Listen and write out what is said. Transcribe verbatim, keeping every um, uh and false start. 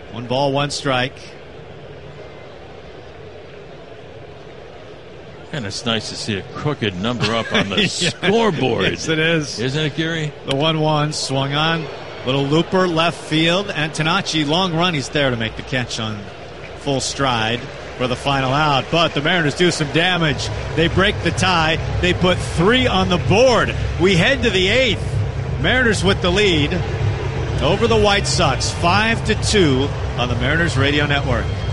One ball, one strike. And it's nice to see a crooked number up on the yeah. scoreboard. Yes, it is. Isn't it, Gary? The one one swung on. Little looper left field. Antonacci, long run. He's there to make the catch on full stride for the final out. But the Mariners do some damage. They break the tie. They put three on the board. We head to the eighth. Mariners with the lead over the White Sox, five to two on the Mariners Radio Network.